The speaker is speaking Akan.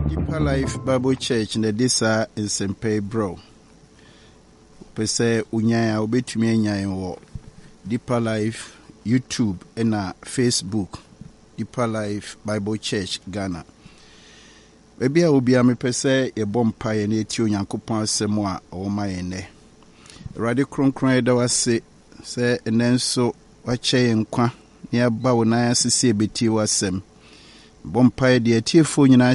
Deeper Life Bible Church in the Disa in St. Pay Bro. Pese unyaya ubetumi anya wo Deeper Life YouTube and Facebook. Deeper Life Bible Church Ghana. Baby a obi ame pese ye bompa ye na eti Onyankopon asem a o ma ye ne. Rade kronkron da wase se enenso wache nkwa ne aba wo na asese beti wasem. Bompa ye de etiefo nyina